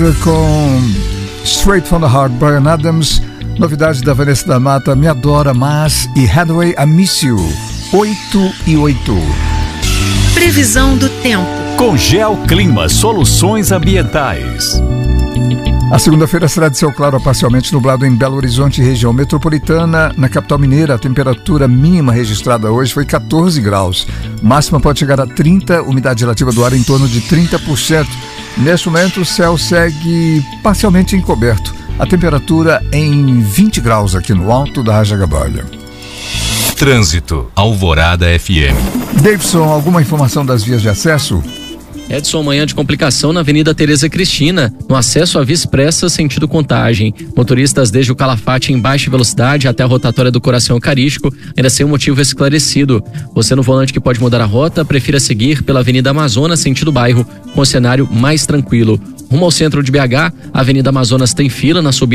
Rider com Straight from the Heart, Bryan Adams. Novidade da Vanessa da Mata, Me Adora Mas e Hathaway, I Miss You. 8:08. Previsão do tempo. Com Geoclima Soluções Ambientais. A segunda-feira será de céu claro a parcialmente nublado em Belo Horizonte e região metropolitana. Na capital mineira, a temperatura mínima registrada hoje foi 14 graus. Máxima pode chegar a 30, umidade relativa do ar em torno de 30%. Neste momento, o céu segue parcialmente encoberto. A temperatura em 20 graus aqui no alto da Rajagabalha. Trânsito, Alvorada FM. Davidson, alguma informação das vias de acesso? Edson, manhã de complicação na Avenida Tereza Cristina, no acesso à Via Expressa sentido Contagem. Motoristas desde o Calafate em baixa velocidade até a rotatória do Coração Eucarístico, ainda sem um motivo esclarecido. Você no volante que pode mudar a rota, prefira seguir pela Avenida Amazonas sentido bairro, com cenário mais tranquilo. Rumo ao centro de BH, a Avenida Amazonas tem fila na subida